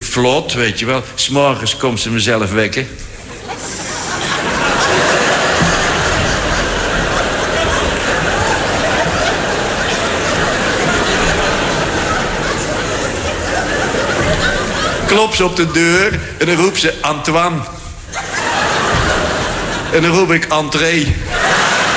vlot, weet je wel. 's Morgens komt ze mezelf wekken. Klop ze op de deur en dan roept ze Antoine. En dan roep ik entree.